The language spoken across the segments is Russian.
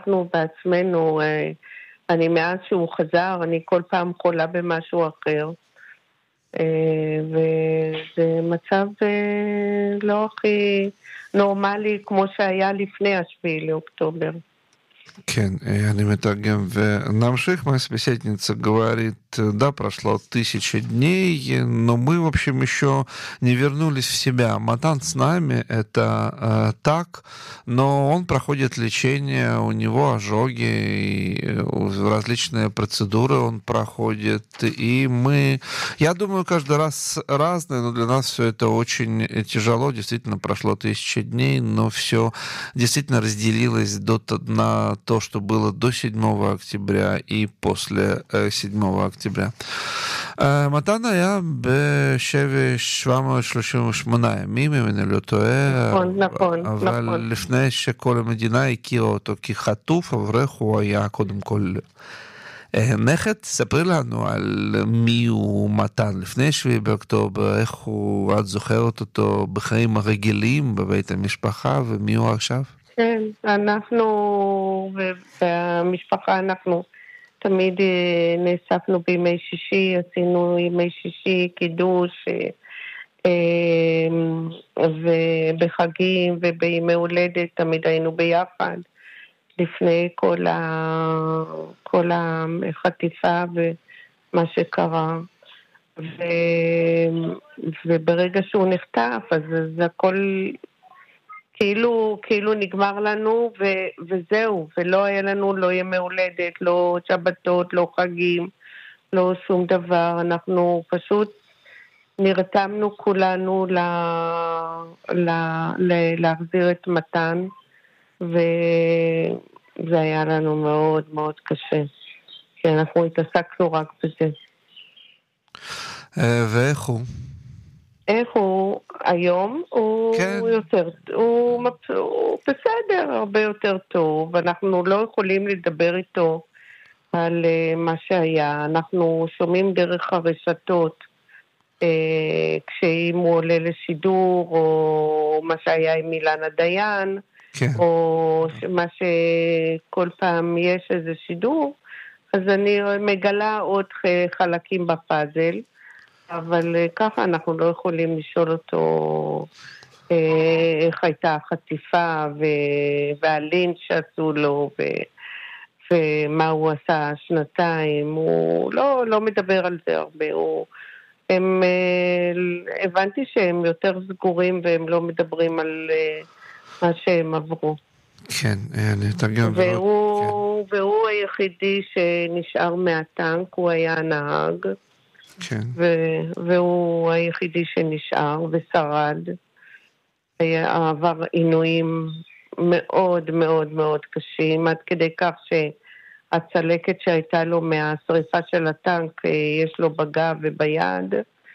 אנחנו בעצמנו, אני מאז שהוא חזר, אני כל פעם חולה במשהו אחר. וזה מצב לא הכי נורמלי כמו שהיה לפני 7 לאוקטובר. Кен, אני מתרגם, ונמשיך. Моя собеседница говорит, да, прошло 1000 дней, но мы, в общем, еще не вернулись в себя. Матан с нами, это так, но он проходит лечение, у него ожоги, и различные процедуры он проходит, и мы, я думаю, каждый раз разное, но для нас все это очень тяжело, действительно, прошло 1000 дней, но все действительно разделилось на то, что было до 7 октября и после 7 октября. מתן היה ב-738 ימים, אם אני לא טועה, אבל לפני שכל המדינה הכירה אותו כחטוף, אברך הוא היה קודם כל נכד. ספרי לנו על מי הוא מתן לפני 7 באוקטובר, איך הוא, את זוכרת אותו בחיים הרגילים בבית המשפחה, ומי הוא עכשיו? כן, אנחנו והמשפחה, אנחנו תמיד נאספנו בימי שישי, עשינו ימי שישי, קידוש, ובחגים ובימי הולדת תמיד היינו ביחד, לפני כל החטיפה ומה שקרה. וברגע שהוא נחטף, אז זה הכל כאילו נגמר לנו, וזהו, ולא היה לנו לא ימי הולדת, לא שבתות, לא חגים, לא שום דבר. אנחנו פשוט נרתמנו כולנו להחזיר את מתן, וזה היה לנו מאוד מאוד קשה, כי אנחנו התעסקנו רק בזה. ואיך הוא? איך הוא היום? הוא יותר, הוא בסדר, הרבה יותר טוב. אנחנו לא יכולים לדבר איתו על מה שהיה. אנחנו שומעים דרך הרשתות, כשאם הוא עולה לשידור, או מה שהיה עם אילנה דיין, או מה שכל פעם יש איזה שידור, אז אני מגלה עוד חלקים בפאזל. אבל ככה אנחנו לא יכולים לשאול אותו איך הייתה החטיפה והלינץ' שעשו לו ומה הוא עשה 2 הוא לא מדבר על זה הרבה. הבנתי שהם יותר סגורים והם לא מדברים על מה שהם עברו. כן, אני אתרגם. והוא היחידי שנשאר מהטנק, הוא היה הנהג. כן. והוא היחידי שנשאר ושרד. עבר עינויים מאוד מאוד מאוד קשים, עד כדי כך שהצלקת שהייתה לו מהשריפה של הטנק, יש לו בגב וביד.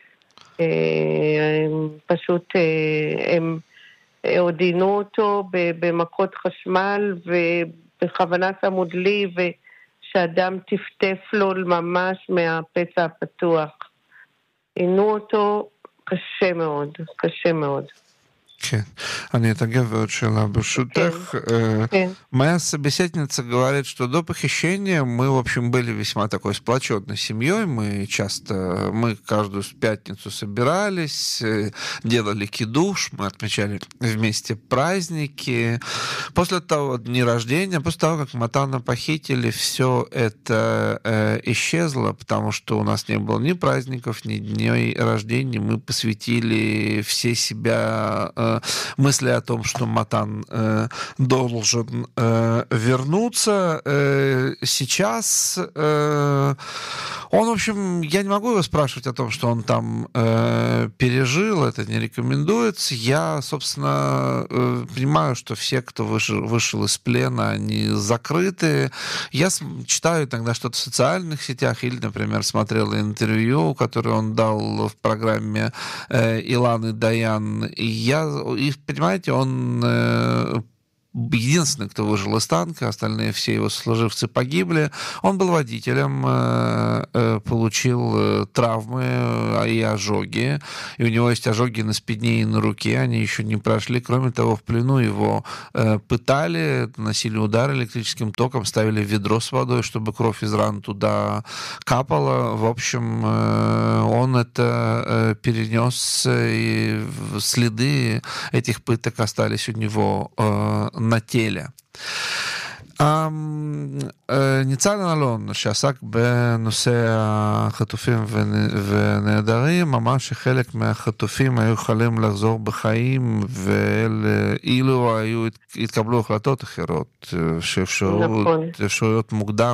פשוט הם הודינו אותו במכות חשמל, ובכוונה שמו דלי, שאדם טפטף לו ממש מהפצע הפתוח. עינו אותו קשה מאוד, קשה מאוד. כן, אני אתרגם ועוד שאלה ברשותך. Моя собеседница говорит, что до похищения мы, в общем, были весьма такой сплоченной семьей. Мы каждую пятницу собирались, делали кидуш, мы отмечали вместе праздники. После того, дни рождения, после того, как Матана похитили, все это исчезло, потому что у нас не было ни праздников, ни дней рождения. Мы посвятили все себя мысли о том, что Матан должен вернуться. Сейчас он, в общем, я не могу его спрашивать о том, что он там пережил, это не рекомендуется. Я, собственно, понимаю, что все, кто вышел из плена, они закрыты. Я читаю иногда что-то в социальных сетях или, например, смотрел интервью, которое он дал в программе Иланы Даян. И понимаете, он единственный, кто выжил из танка, остальные все его сослуживцы погибли. Он был водителем, получил травмы и ожоги, и у него есть ожоги на спине и на руке, они еще не прошли. Кроме того, в плену его пытали, носили удары электрическим током, ставили ведро с водой, чтобы кровь из ран туда капала. В общем, он это перенес, и следы этих пыток остались у него на теле. ניצן אלון, שעסק בנושא החטופים ונעדרים, אמר שחלק מהחטופים היו יכולים לחזור בחיים, ואילו התקבלו החלטות אחרות, שאפשרויות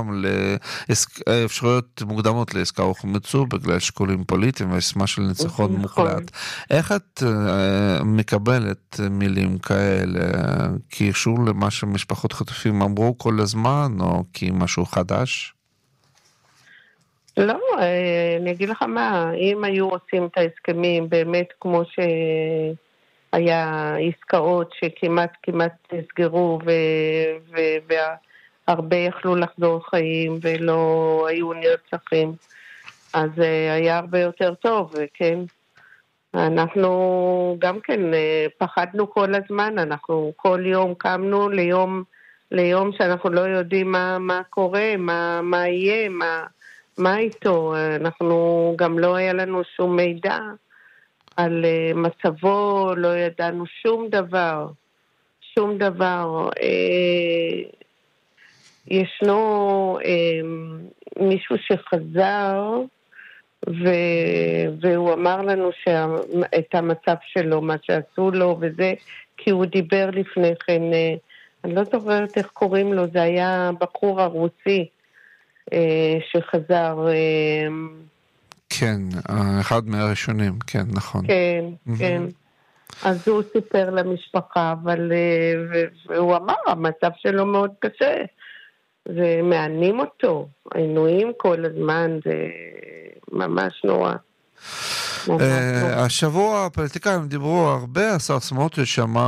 מוקדמות לעסקה הוחמצו בגלל שיקולים פוליטיים והסיסמה של ניצחון מוחלט. איך את מקבלת מילים כאלה כאישור למה שמשפחות חטופים אמרו כל הזמן, או כמשהו חדש? לא, אני אגיד לך מה, אם היו עושים את ההסכמים באמת כמו שהיה עסקאות שכמעט נסגרו והרבה יכלו לחזור חיים ולא היו נרצחים, אז היה הרבה יותר טוב, כן? אנחנו גם כן פחדנו כל הזמן, אנחנו כל יום קמנו ליום שאנחנו לא יודעים מה קורה, מה יהיה, מה איתו. אנחנו גם לא היה לנו שום מידע על מצבו, לא ידענו שום דבר. ישנו מישהו שחזר, והוא אמר לנו את המצב שלו, מה שעשו לו וזה, כי הוא דיבר לפני כן, אני לא זוכרת איך קוראים לו, זה היה בחור הרוסי שחזר. כן, אחד מהראשונים, כן, נכון. כן, כן. אז הוא סיפר למשפחה, והוא אמר, המצב שלו מאוד קשה. ומענים אותו, עינויים כל הזמן, זה ממש נורא. השבוע הפוליטיקאים דיברו הרבה, השר סמוטריץ' אמר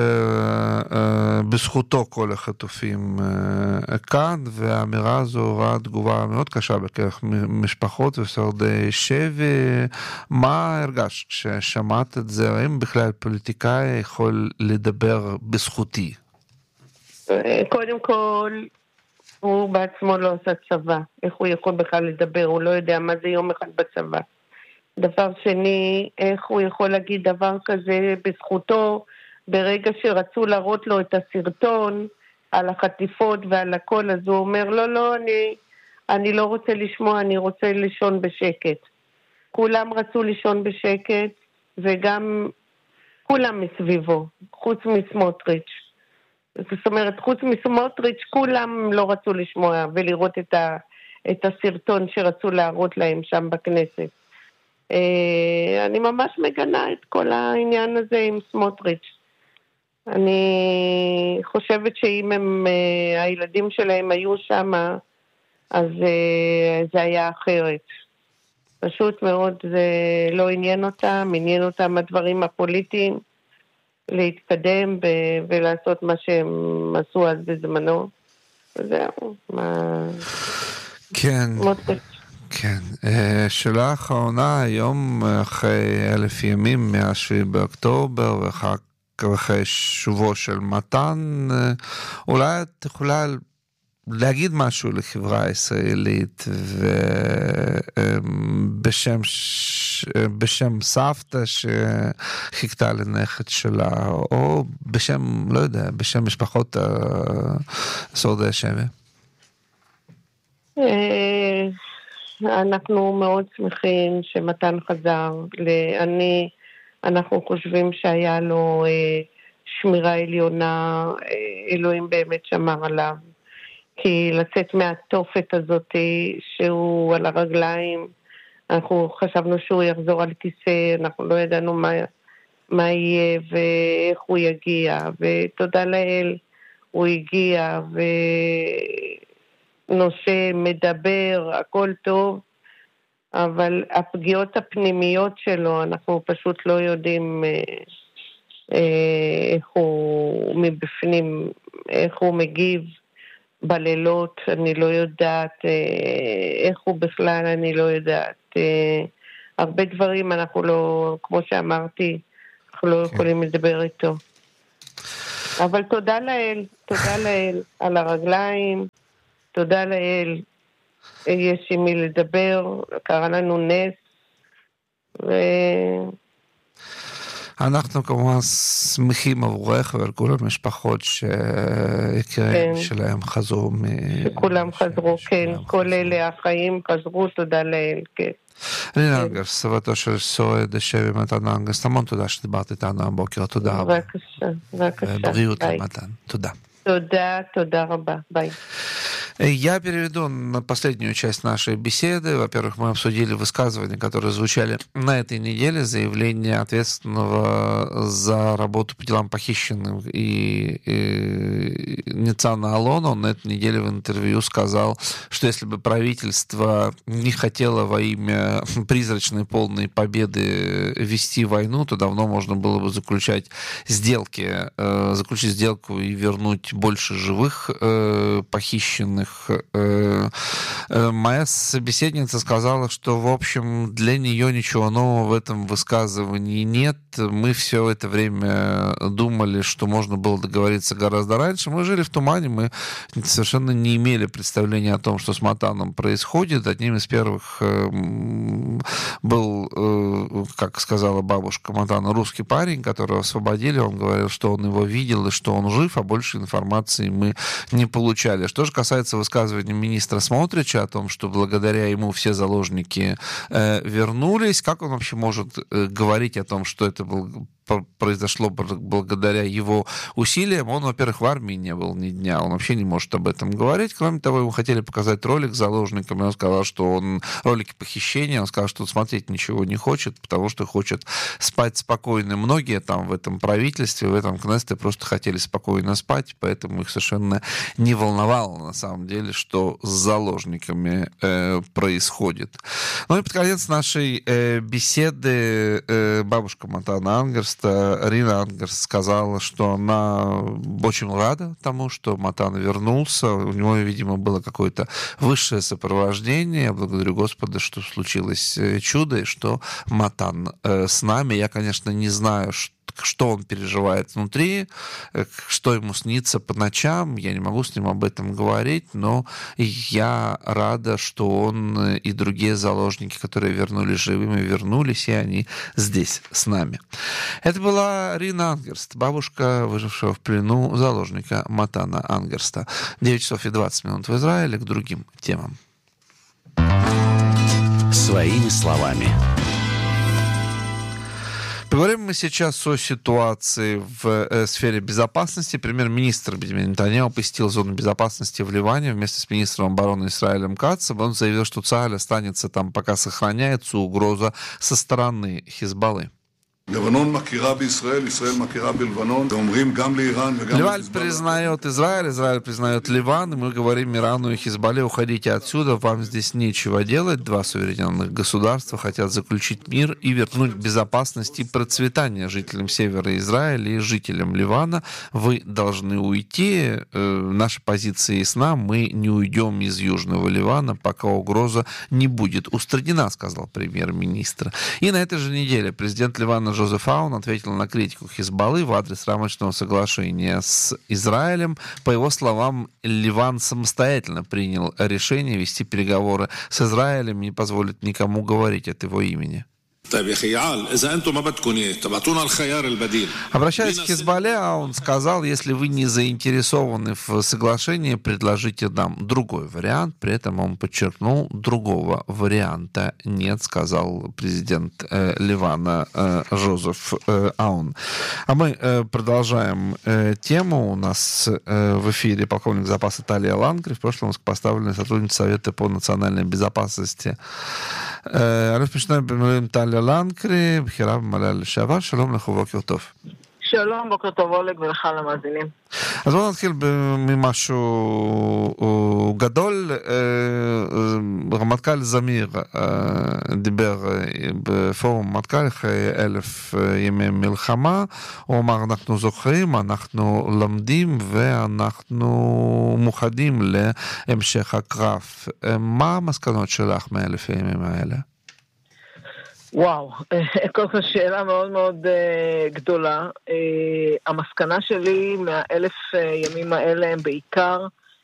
שבזכותו כל החטופים כאן, והאמירה הזו ראה תגובה מאוד קשה בקרב משפחות ושורדי שבי. מה הרגשת כששמעת את זה? האם בכלל פוליטיקאי יכול לדבר בזכותי? קודם כל, הוא בעצמו לא עושה צבא. איך הוא יכול בכלל לדבר? הוא לא יודע מה זה יום אחד בצבא. דבר שני, איך הוא יכול להגיד דבר כזה בזכותו, ברגע שרצו להראות לו את הסרטון על החטיפות ועל הכל, אז הוא אומר, לא, אני לא רוצה לשמוע, אני רוצה לישון בשקט. כולם רצו לישון בשקט, וגם כולם מסביבו, חוץ מסמוטריץ'. זאת אומרת, חוץ מסמוטריץ', כולם לא רצו לשמוע ולראות את הסרטון שרצו להראות להם שם בכנסת. אני ממש מגנה את כל העניין הזה עם סמוטריץ'. אני חושבת שאם הילדים שלהם היו שם, אז זה היה אחרת. פשוט מאוד זה לא עניין אותם הדברים הפוליטיים, להתקדם ולעשות מה שהם עשו אז בזמנו. וזהו. כן. כן. שאלה האחרונה, היום אחרי 1,000 ימים מה7 באוקטובר, ואחרי שובו של מתן, אולי את יכולה להגיד משהו לחברה הישראלית, בשם סבתא שחיכתה לנכד שלה, או בשם, לא יודע, בשם משפחות שורדי השבי. אנחנו מאוד שמחים שמתן חזר. אנחנו חושבים שהיה לו שמירה עליונה, אלוהים באמת שמר עליו. כי לצאת מהתופת הזאת שהוא על הרגליים, אנחנו חשבנו שהוא יחזור על כיסא, אנחנו לא ידענו מה יהיה ואיך הוא יגיע, ותודה לאל, הוא הגיע ונושא, מדבר, הכל טוב, אבל הפגיעות הפנימיות שלו, אנחנו פשוט לא יודעים איך הוא מבפנים, איך הוא מגיב בלילות, אני לא יודעת, איך הוא בכלל, אני לא יודעת. הרבה דברים אנחנו לא, כמו שאמרתי, אנחנו לא יכולים לדבר איתו. אבל תודה לאל על הרגליים, תודה לאל, יש עם מי לדבר, קרה לנו נס, אנחנו כמובן שמחים עבורך ועל כל המשפחות שיקיריהם שלהם חזרו. שכולם חזרו, כן, כל אלה החיים חזרו, תודה לאל, כן. רינה אנגרסט, סבתו של שורד דשבי מתן אנגרסט, המון תודה שדיברת איתנו הבוקר, תודה רבה. בבקשה. ובריאות למתן, תודה. תודה рaba. Бай. Я переведу на последнюю часть нашей беседы. Во-первых, мы обсудили высказывания, которые звучали на этой неделе, заявление ответственного за работу по делам похищенных и Ницана Алона. Он на этой неделе в интервью сказал, что если бы правительство не хотело во имя призрачной полной победы вести войну, то давно можно было бы заключить сделку и вернуть больше живых похищенных. Моя собеседница сказала, что, в общем, для нее ничего нового в этом высказывании нет. Мы все это время думали, что можно было договориться гораздо раньше. Мы жили в тумане, мы совершенно не имели представления о том, что с Матаном происходит. Одним из первых был, как сказала бабушка Матана, русский парень, которого освободили. Он говорил, что он его видел и что он жив, а больше информации мы не получали. Что же касается высказывания министра Смотрича о том, что благодаря ему все заложники вернулись, как он вообще может говорить о том, что это произошло благодаря его усилиям? Он, во-первых, в армии не был ни дня, он вообще не может об этом говорить. Кроме того, ему хотели показать ролик с заложниками, он сказал, что ролики похищения, он сказал, что он смотреть ничего не хочет, потому что хочет спать спокойно. Многие там в этом правительстве, в этом Кнессете просто хотели спокойно спать, поэтому их совершенно не волновало на самом деле, что с заложниками происходит. Ну и под конец нашей беседы бабушка Матана Ангерст, Рина Ангерст, сказала, что она очень рада тому, что Матан вернулся. У него, видимо, было какое-то высшее сопровождение. Я благодарю Господа, что случилось чудо, и что Матан с нами. Я, конечно, не знаю, что он переживает внутри, что ему снится по ночам. Я не могу с ним об этом говорить, но я рада, что он и другие заложники, которые вернулись живыми, вернулись, и они здесь с нами. Это была Рина Ангерст, бабушка, выжившего в плену заложника Матана Ангерста. 9 часов и 20 минут в Израиле, к другим темам. Своими словами. Поговорим мы сейчас о ситуации в сфере безопасности. Премьер-министр Биньямин Нетаньяху посетил зону безопасности в Ливане вместе с министром обороны Исраилем Кацем. Он заявил, что Цааль останется там, пока сохраняется угроза со стороны Хизбаллы. Ливан признает Израиль, Израиль признает Ливан, и мы говорим Ирану и Хизбалле: уходите отсюда, вам здесь нечего делать. Два суверенных государства хотят заключить мир и вернуть безопасность и процветание жителям севера Израиля и жителям Ливана. Вы должны уйти. Наша позиция ясна, мы не уйдем из Южного Ливана, пока угроза не будет устранена, сказал премьер-министр. И на этой же неделе президент Ливана Жозеф Аун ответил на критику Хизбаллы в адрес рамочного соглашения с Израилем. По его словам, Ливан самостоятельно принял решение вести переговоры с Израилем и не позволит никому говорить от его имени. Обращаясь к Хизбалле, он сказал: если вы не заинтересованы в соглашении, предложите нам другой вариант. При этом он подчеркнул, другого варианта нет, сказал президент Ливана Жозеф Аун. А мы продолжаем тему. У нас в эфире полковник запаса Талия Ланкри, в прошлом высокопоставленный сотрудник Совета по национальной безопасности. אלוף משנה במילואים טליה לנקרי, בכירה במל"ל לשעבר. שלום לך ובוקר טוב. שלום, בוקר טוב אולג ולך למאזינים. אז בואו נתחיל ממשהו גדול. רמטכ"ל הרמטכ"ל זמיר דיבר בפורום מטכ"ל אחרי 1,000 ימי מלחמה, הוא אמר אנחנו זוכרים, אנחנו למדים ואנחנו מוכנים להמשך הקרב. מה המסקנות שלך מ1,000 הימים האלה? וואו, קודם כל שאלה מאוד מאוד גדולה. המסקנה שלי מה1,000 ימים האלה הם בעיקר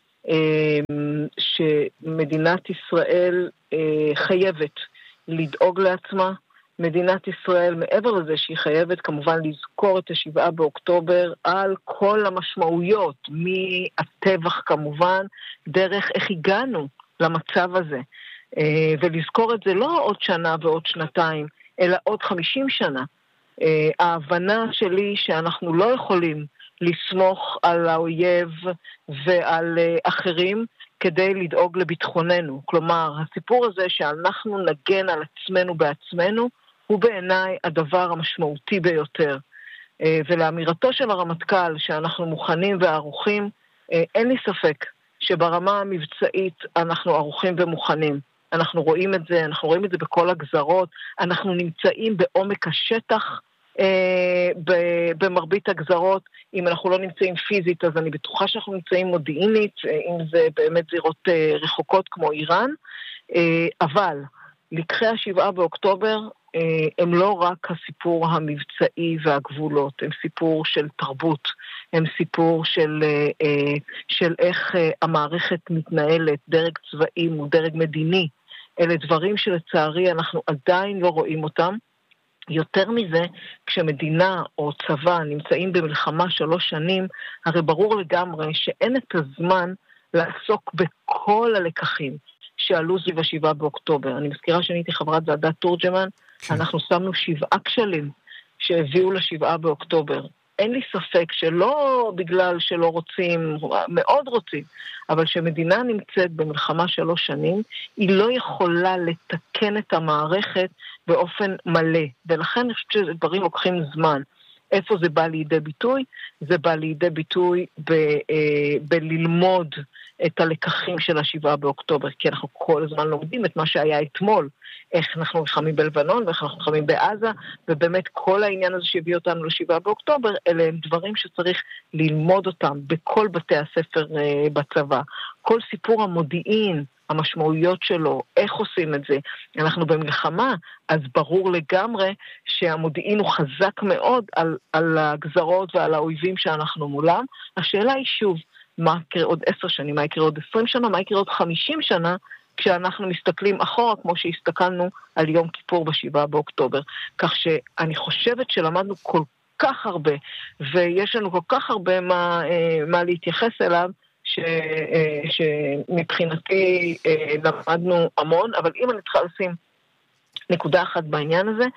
שמדינת ישראל חייבת לדאוג לעצמה. מדינת ישראל, מעבר לזה שהיא חייבת כמובן לזכור את 7 באוקטובר על כל המשמעויות, מהטבח כמובן, דרך איך הגענו למצב הזה. ולזכור את זה לא עוד שנה ועוד שנתיים, אלא עוד 50 שנה. ההבנה שלי שאנחנו לא יכולים לסמוך על האויב ועל אחרים כדי לדאוג לביטחוננו. כלומר, הסיפור הזה שאנחנו נגן על עצמנו בעצמנו, הוא בעיניי הדבר המשמעותי ביותר. ולאמירתו של הרמטכ"ל שאנחנו מוכנים וערוכים, אין לי ספק שברמה המבצעית אנחנו ערוכים ומוכנים. אנחנו רואים את זה, אנחנו רואים את זה בכל הגזרות, אנחנו נמצאים בעומק השטח במרבית הגזרות. אם אנחנו לא נמצאים פיזית, אז אני בטוחה שאנחנו נמצאים מודיעינית, אם זה באמת זירות רחוקות כמו איראן, אבל לקחי 7 באוקטובר הם לא רק הסיפור המבצעי והגבולות, הם סיפור של תרבות, הם סיפור של איך המערכת מתנהלת, דרג צבאי ודרג מדיני. אלה דברים שלצערי אנחנו עדיין לא רואים אותם. יותר מזה, כשמדינה או צבא נמצאים במלחמה 3 שנים, הרי ברור לגמרי שאין את הזמן לעסוק בכל הלקחים שעלו סביב 7 באוקטובר. אני מזכירה שאני הייתי חברת ועדת תורג'מן, אנחנו שמנו 7 כשלים שהביאו ל7 באוקטובר. אין לי ספק שלא בגלל שלא רוצים, מאוד רוצים, אבל שמדינה נמצאת במלחמה 3 שנים, היא לא יכולה לתקן את המערכת באופן מלא, ולכן אני חושבת שדברים לוקחים זמן. איפה זה בא לידי ביטוי? זה בא לידי ביטוי בללמוד את הלקחים של 7 באוקטובר, כי אנחנו כל הזמן לומדים את מה שהיה אתמול, איך אנחנו נלחמים בלבנון ואיך אנחנו נלחמים בעזה, ובאמת כל העניין הזה שהביא אותנו ל7 באוקטובר, אלה הם דברים שצריך ללמוד אותם בכל בתי הספר בצבא. כל סיפור המודיעין, המשמעויות שלו, איך עושים את זה. אנחנו במלחמה, אז ברור לגמרי שהמודיעין הוא חזק מאוד על הגזרות ועל האויבים שאנחנו מולם. השאלה היא שוב, מה יקרה עוד 10 שנים, מה יקרה עוד 20 שנה, מה יקרה עוד 50 שנה, כשאנחנו מסתכלים אחורה, כמו שהסתכלנו על יום כיפור ב7 באוקטובר. כך שאני חושבת שלמדנו כל כך הרבה, ויש לנו כל כך הרבה מה להתייחס אליו, שמבחינתי למדנו המון, אבל אם אני צריכה לשים נקודה אחת בעניין הזה,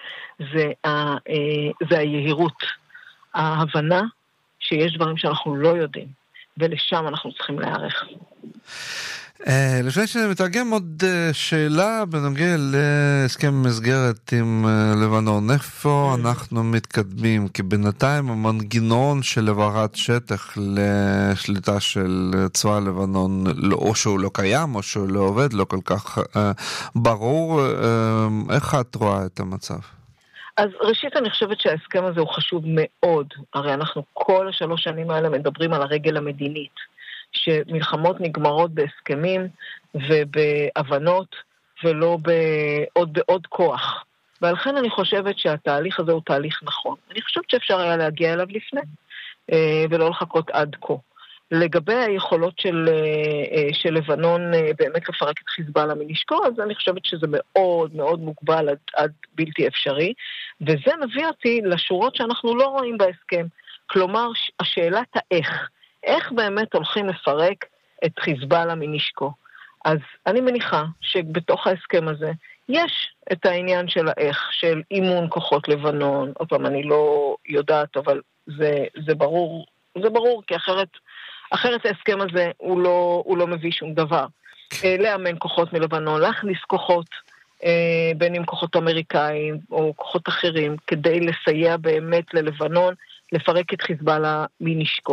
זה היהירות, ההבנה שיש דברים שאנחנו לא יודעים, ולשם אנחנו צריכים להיערך. לפני שאני מתרגם עוד שאלה בנוגע להסכם מסגרת עם לבנון, איפה אנחנו מתקדמים? כי בינתיים המנגנון של העברת שטח לשליטה של צבא לבנון, או שהוא לא קיים או שהוא לא עובד, לא כל כך ברור. איך את רואה את המצב? אז ראשית אני חושבת שההסכם הזה הוא חשוב מאוד. הרי אנחנו כל 3 שנים האלה מדברים על הרגל המדינית, שמלחמות נגמרות בהסכמים ובהבנות ולא בעוד כוח. ולכן אני חושבת שהתהליך הזה הוא תהליך נכון. אני חושבת שאפשר היה להגיע אליו לפני ולא לחכות עד כה. לגבי היכולות של לבנון באמת לפרק את חיזבאללה מנשקו, אז אני חושבת שזה מאוד מאוד מוגבל עד בלתי אפשרי, וזה מביא אותי לשורות שאנחנו לא רואים בהסכם. כלומר, השאלת איך באמת הולכים לפרק את חיזבאללה מנשקו. אז אני מניחה שבתוך ההסכם הזה יש את העניין של של אימון כוחות לבנון. עוד פעם, אני לא יודעת, אבל זה ברור, כי אחרת ההסכם הזה הוא לא מביא שום דבר. לאמן כוחות מלבנון, להכניס כוחות, בין אם כוחות אמריקאים או כוחות אחרים, כדי לסייע באמת ללבנון לפרק את חיזבאללה מנשקו.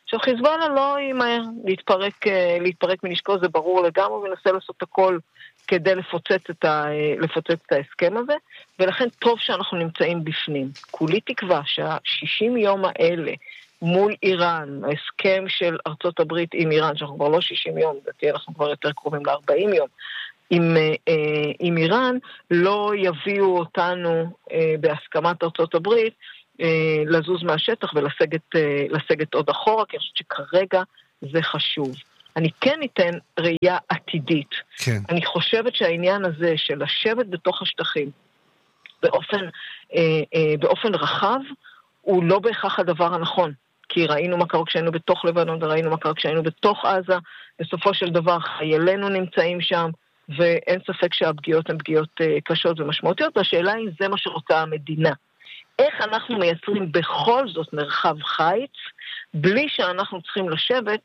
עכשיו חיזבאללה לא ימהר להתפרק מנשקו, זה ברור לגמרי, וננסה לעשות הכל כדי לפוצץ את ההסכם הזה, ולכן טוב שאנחנו נמצאים בפנים. כולי תקווה שה-60 יום האלה מול איראן, ההסכם של ארצות הברית עם איראן, שאנחנו כבר לא 60 יום, דעתי אנחנו כבר יותר קרובים ל-40 יום, עם איראן, לא יביאו אותנו בהסכמת ארצות הברית לזוז מהשטח ולסגת עוד אחורה, כי אני חושבת שכרגע זה חשוב. אני כן אתן ראייה עתידית. כן. אני חושבת שהעניין הזה של לשבת בתוך השטחים באופן רחב, הוא לא בהכרח הדבר הנכון. כי ראינו מה קרה כשהיינו בתוך לבנון, וראינו מה קרה כשהיינו בתוך עזה, בסופו של דבר חיילינו נמצאים שם, ואין ספק שהפגיעות הן פגיעות קשות ומשמעותיות, והשאלה היא זה מה שרוצה המדינה. איך אנחנו מייצרים בכל זאת מרחב חיץ, בלי שאנחנו צריכים לשבת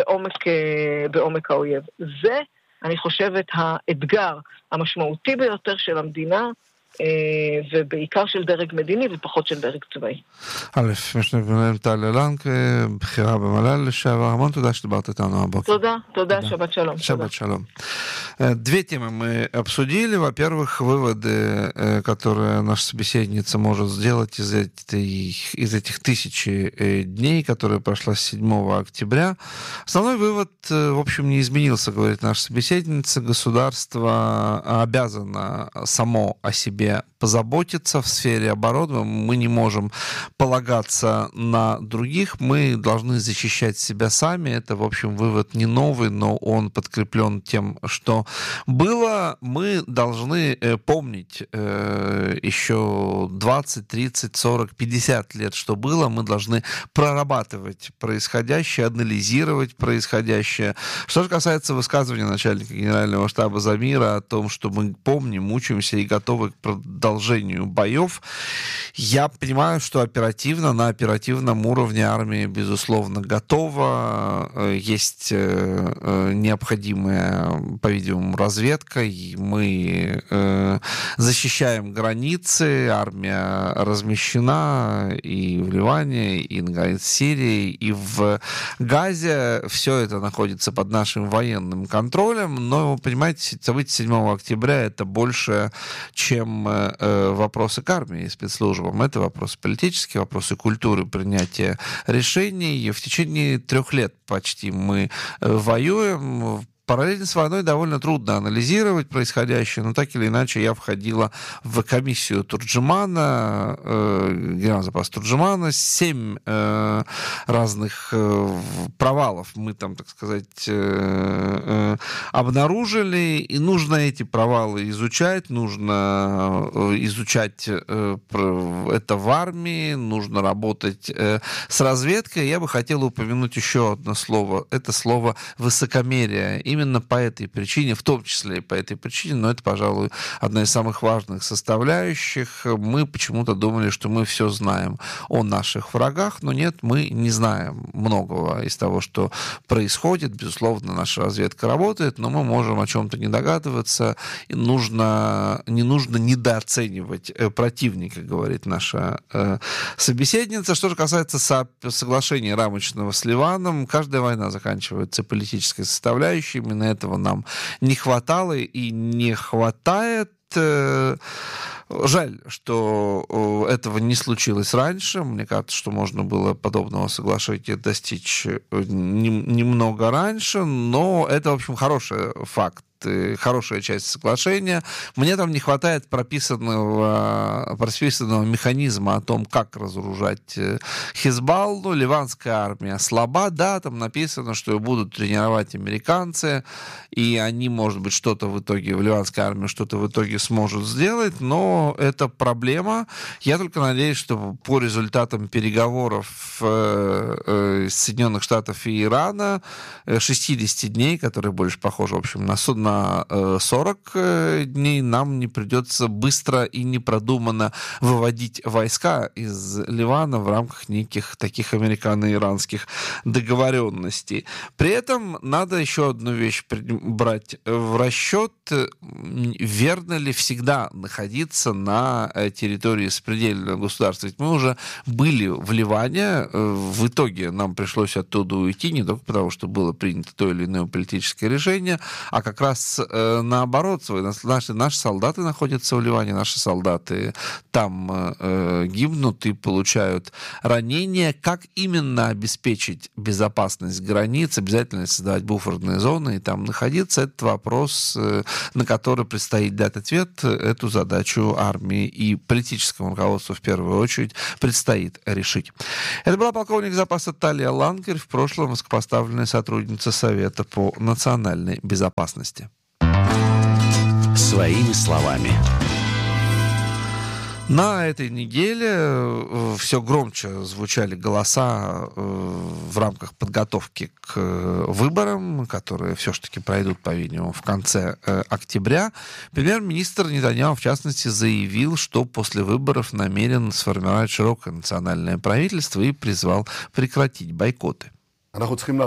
בעומק האויב. זה, אני חושבת, האתגר המשמעותי ביותר של המדינה, ובעיקר של דרג מדיני ופחות של דרג צבאי. א', משנה במילואים טליה לנק, בחירה במל"ל לשעבר, המון תודה שדיברת איתנו הבוקר. תודה, שבת שלום. Шаббат шалом. Две темы мы обсудили. Во-первых, выводы, которые наша собеседница может сделать из этих 1000 дней, которые прошла с 7 октября. Основной вывод, в общем, не изменился, говорит наша собеседница. Государство обязано само о себе позаботиться в сфере обороны. Мы не можем полагаться на других. Мы должны защищать себя сами. Это, в общем, вывод не новый, но он подкреплен тем, что было. Мы должны помнить еще 20, 30, 40, 50 лет, что было. Мы должны прорабатывать происходящее, анализировать происходящее. Что же касается высказывания начальника Генерального штаба Замира о том, что мы помним, учимся и готовы к продолжению боев, я понимаю, что на оперативном уровне армия, безусловно, готова. Есть необходимая, по-видимому, разведка, и мы защищаем границы, армия размещена и в Ливане, и на границе Сирии, и в Газе. Все это находится под нашим военным контролем, но, понимаете, события 7 октября — это больше, чем вопросы к армии и спецслужбам. Это вопросы политические, вопросы культуры принятия решений. В течение 3 лет почти мы воюем. Параллельно с войной довольно трудно анализировать происходящее, но так или иначе я входила в комиссию Турджимана, генерального запаса Турджимана, 7 разных провалов мы там, так сказать, обнаружили, и нужно эти провалы изучать, нужно изучать это в армии, нужно работать с разведкой. Я бы хотел упомянуть еще одно слово, это слово высокомерие. Именно по этой причине, в том числе и по этой причине, но это, пожалуй, одна из самых важных составляющих. Мы почему-то думали, что мы все знаем о наших врагах, но нет, мы не знаем многого из того, что происходит. Безусловно, наша разведка работает, но мы можем о чем-то не догадываться. И не нужно недооценивать противника, говорит наша собеседница. Что же касается соглашения рамочного с Ливаном, каждая война заканчивается политической составляющей. Именно этого нам не хватало и не хватает. Жаль, что этого не случилось раньше. Мне кажется, что можно было подобного соглашения достичь немного раньше, но это, в общем, хороший факт. Хорошая часть соглашения. Мне там не хватает прописанного механизма о том, как разоружать Хизбаллу. Ливанская армия слаба, да, там написано, что ее будут тренировать американцы, и они, может быть, ливанская армия что-то в итоге сможет сделать, но это проблема. Я только надеюсь, что по результатам переговоров Соединенных Штатов и Ирана 60 дней, которые больше похожи, в общем, на на 40 дней, нам не придется быстро и непродуманно выводить войска из Ливана в рамках неких таких американо-иранских договоренностей. При этом надо еще одну вещь брать в расчет. Верно ли всегда находиться на территории сопредельного государства? Ведь мы уже были в Ливане, в итоге нам пришлось оттуда уйти, не только потому, что было принято то или иное политическое решение, а как раз наоборот. Наши солдаты находятся в Ливане, наши солдаты там гибнут и получают ранения. Как именно обеспечить безопасность границ, обязательно создавать буферные зоны и там находиться, это вопрос, на который предстоит дать ответ. Эту задачу армии и политическому руководству в первую очередь предстоит решить. Это была полковник запаса Талия Лангер, в прошлом высокопоставленная сотрудница Совета по национальной безопасности. Своими словами. На этой неделе все громче звучали голоса в рамках подготовки к выборам, которые все-таки пройдут, по-видимому, в конце октября. Премьер-министр Нетаньяху, в частности, заявил, что после выборов намерен сформировать широкое национальное правительство и призвал прекратить бойкоты. Мы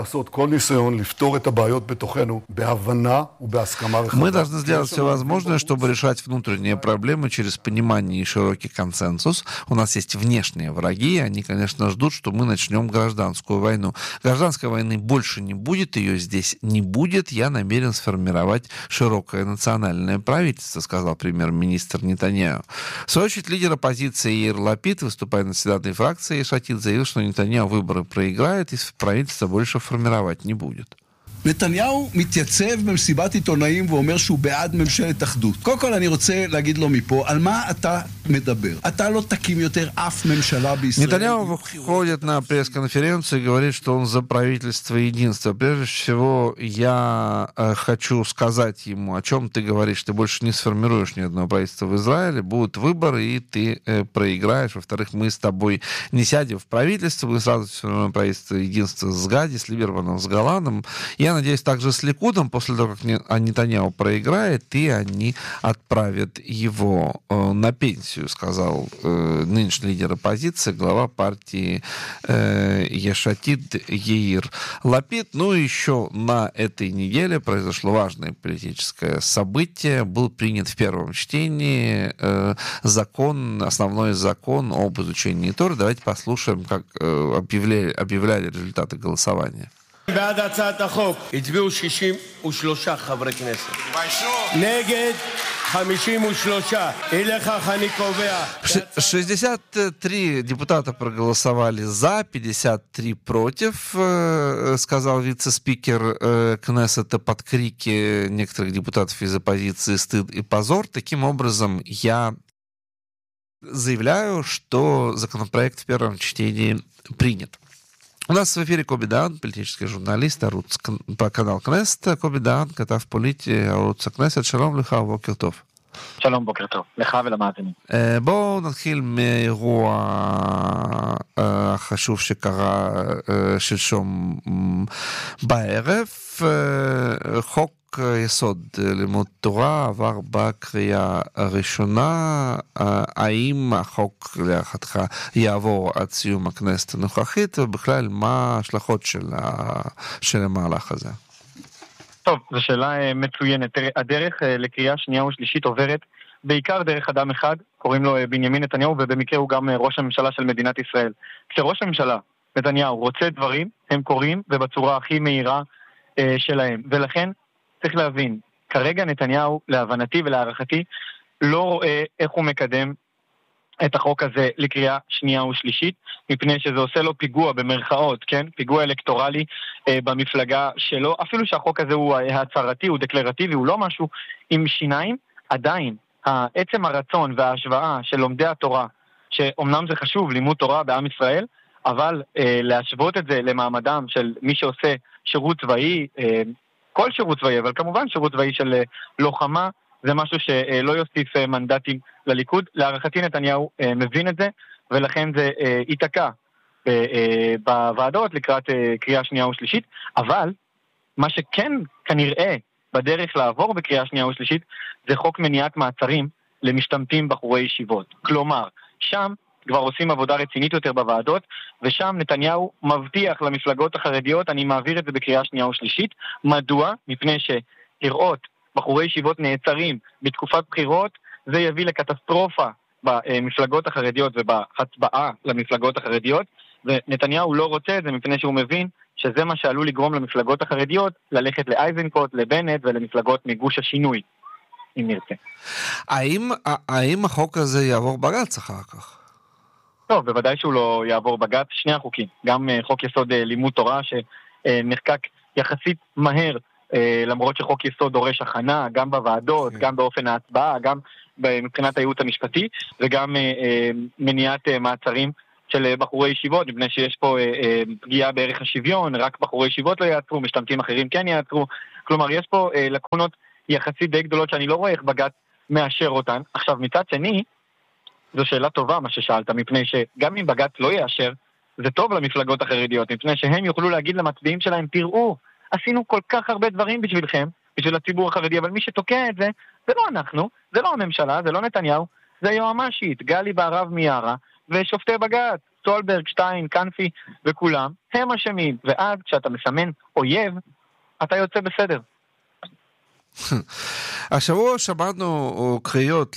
должны сделать все возможное, чтобы решать внутренние проблемы через понимание и широкий консенсус. У нас есть внешние враги, и они, конечно, ждут, что мы начнем гражданскую войну. Гражданской войны больше не будет, ее здесь не будет. Я намерен сформировать широкое национальное правительство, сказал премьер-министр Нетаньяху. В свою очередь, лидер оппозиции Яир Лапид, выступая на заседании фракции Еш-Атид, заявил, что Нетаньяху выборы проиграет и правительство больше формировать не будет. נתניהו מתייצב במסיבת עיתונאים ואומר שהוא בעד ממשלת אחדות. קודם כל אני רוצה להגיד לו מפה, על מה אתה מדבר? אתה לא תקים יותר אף ממשלה בישראל. Нетаньяху выходит на пресс-конференцию и говорит, что он за правительство единства. Прежде всего, я хочу сказать ему, о чем ты говоришь. Ты больше не сформируешь ни одного правительства в Израиле. Будут выборы, и ты проиграешь. Во-вторых, мы с тобой не сядем в правительство. Мы сразу сформируем правительство единства с Гади, с Либерманом, с Галаном. Я надеюсь, также с Ликудом, после того, как Нетаньяху проиграет, и они отправят его на пенсию, сказал нынешний лидер оппозиции, глава партии Еш-Атид Яир Лапид. Ну и еще на этой неделе произошло важное политическое событие. Был принят в первом чтении основной закон об изучении Торы. Давайте послушаем, как объявляли результаты голосования. בעד הצעת החוק הצביעו 63 חברי כנסת. נגד 53. אליך אני קובע. 63 депутата проголосовали за, 53 против, сказал вице-спикер Кнессета под крики некоторых депутатов из оппозиции «Стыд и позор». Таким образом, я заявляю, что законопроект в первом чтении принят. У нас в эфире Коби Даан, политический журналист, канал Кнессет. Коби Даан, כתב פוליטי, ערוץ הכנסת. שלום לך ובוקר טוב. שלום, בוקר טוב. לך ולמאזינים. בואו נתחיל מאירוע החשוב שקרה שלשום בערב. חוק יסוד לימוד תורה עבר בקריאה הראשונה. האם החוק להערכתך יעבור עד סיום הכנסת הנוכחית, ובכלל מה ההשלכות של המהלך הזה? טוב, זו שאלה מצוינת. הדרך לקריאה שנייה ושלישית עוברת בעיקר דרך אדם אחד, קוראים לו בנימין נתניהו, ובמקרה הוא גם ראש הממשלה של מדינת ישראל. כשראש הממשלה נתניהו רוצה דברים, הם קוראים ובצורה הכי מהירה שלהם. ולכן צריך להבין, כרגע נתניהו, להבנתי ולהערכתי, לא רואה איך הוא מקדם את החוק הזה לקריאה שנייה ושלישית, מפני שזה עושה לו פיגוע במרכאות, כן? פיגוע אלקטורלי במפלגה שלו, אפילו שהחוק הזה הוא הצהרתי, הוא דקלרטיבי, הוא לא משהו עם שיניים, עדיין, עצם הרצון וההשוואה של לומדי התורה, שאומנם זה חשוב, לימוד תורה בעם ישראל, אבל להשוות את זה למעמדם של מי שעושה שירות צבאי, כל שירות צבאי, אבל כמובן שירות צבאי של לוחמה, זה משהו שלא יוסיף מנדטים לליכוד. להערכתי נתניהו מבין את זה, ולכן זה ייתקע בוועדות לקראת קריאה שנייה ושלישית, אבל מה שכן כנראה בדרך לעבור בקריאה שנייה ושלישית, זה חוק מניעת מעצרים למשתמטים בחורי ישיבות. כלומר, שם כבר עושים עבודה רצינית יותר בוועדות, ושם נתניהו מבטיח למפלגות החרדיות, אני מעביר את זה בקריאה שנייה ושלישית. מדוע? מפני שלראות בחורי ישיבות נעצרים בתקופת בחירות, זה יביא לקטסטרופה במפלגות החרדיות ובהצבעה למפלגות החרדיות, ונתניהו לא רוצה את זה מפני שהוא מבין שזה מה שעלול לגרום למפלגות החרדיות ללכת לאייזנקוט, לבנט ולמפלגות מגוש השינוי, אם נרצה. האם החוק הזה יעבור בג"ץ אחר כך? טוב, בוודאי שהוא לא יעבור בג"ץ. שני החוקים, גם חוק יסוד לימוד תורה שנחקק יחסית מהר, למרות שחוק יסוד דורש הכנה, גם בוועדות, גם באופן ההצבעה, גם מבחינת הייעוץ המשפטי, וגם מניעת מעצרים של בחורי ישיבות, מפני שיש פה פגיעה בערך השוויון, רק בחורי ישיבות לא יעצרו, משתמטים אחרים כן יעצרו. כלומר, יש פה לקונות יחסית די גדולות שאני לא רואה איך בג"ץ מאשר אותן. עכשיו, מצד שני, זו שאלה טובה מה ששאלת, מפני שגם אם בג"ץ לא יאשר, זה טוב למפלגות החרדיות, מפני שהם יוכלו להגיד למצביעים שלהם, תראו, עשינו כל כך הרבה דברים בשבילכם, בשביל הציבור החרדי, אבל מי שתוקע את זה, זה לא אנחנו, זה לא הממשלה, זה לא נתניהו, זה יועמ"שית, גלי בהרב מיארה, ושופטי בג"ץ, סולברג, שטיין, קנפי וכולם, הם אשמים, ואז כשאתה מסמן אויב, אתה יוצא בסדר. השבוע שמענו קריאות